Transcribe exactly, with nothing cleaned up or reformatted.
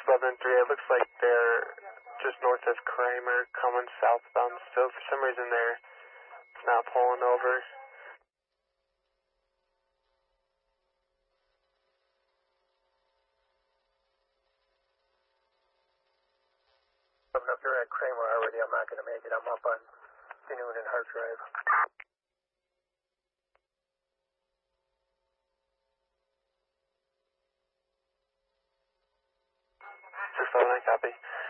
eleven three, it looks like they're just north of Kramer coming southbound still. For some reason they're not pulling over. I'm up there at Kramer already. I'm not going to make it. I'm up on Genoon and Hart Drive. six eleven, I copy.